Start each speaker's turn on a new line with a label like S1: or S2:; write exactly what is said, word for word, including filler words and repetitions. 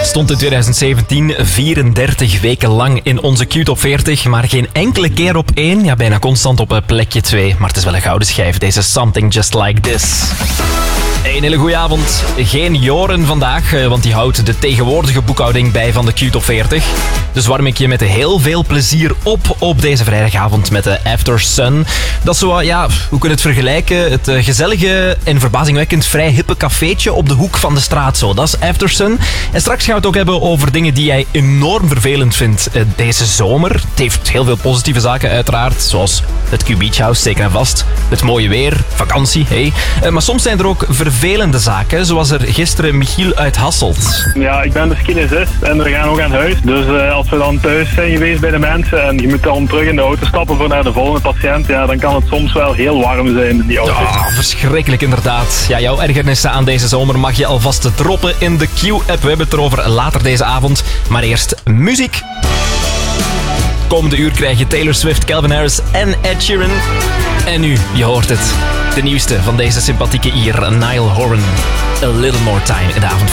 S1: stond in twintig zeventien vierendertig weken lang in onze Q-top veertig, maar geen enkele keer op één. Ja, bijna constant op plekje twee. Maar het is wel een gouden schijf, deze Something Just Like This. Een hele goede avond. Geen Joren vandaag, want die houdt de tegenwoordige boekhouding bij van de Q-top veertig. Dus warm ik je met heel veel plezier op op deze vrijdagavond met de After Sun. Dat is zo, ja, hoe kun je het vergelijken? Het gezellige en verbazingwekkend vrij hippe cafeetje op de hoek van de straat. Zo, dat is After Sun. En straks gaan we het ook hebben over dingen die jij enorm vervelend vindt deze zomer. Het heeft heel veel positieve zaken uiteraard, zoals het Q-Beach House, zeker en vast. Het mooie weer, vakantie, hey. Maar soms zijn er ook vervelende zaken, zoals er gisteren Michiel uit Hasselt.
S2: Ja, ik ben dus kinesist en we gaan ook aan huis. Dus uh, als we dan thuis zijn geweest bij de mensen en je moet dan terug in de auto stappen voor naar de volgende patiënt, ja, dan kan het soms wel heel warm zijn in die auto.
S1: Oh, verschrikkelijk inderdaad. Ja, jouw ergernissen aan deze zomer mag je alvast droppen in de Q-app. We hebben het erover later deze avond. Maar eerst muziek. Komende uur krijg je Taylor Swift, Calvin Harris en Ed Sheeran. En nu, je hoort het. De nieuwste van deze sympathieke Ier, Niall Horan. A Little More Time in de avond.